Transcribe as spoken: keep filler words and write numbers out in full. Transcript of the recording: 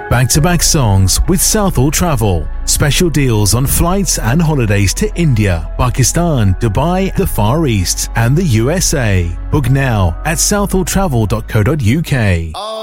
Back-to-back songs with Southall Travel. Special deals on flights and holidays to India, Pakistan, Dubai, the Far East, and the U S A. Book now at southall travel dot co dot uk.